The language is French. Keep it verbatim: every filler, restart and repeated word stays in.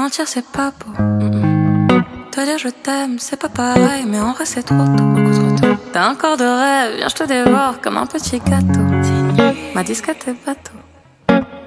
Mentir c'est pas beau. Mm-mm. Te dire je t'aime c'est pas pareil, mais en vrai c'est trop tôt, beaucoup trop tôt. T'as un corps de rêve, viens je te dévore comme un petit gâteau. Ma disquette est bateau.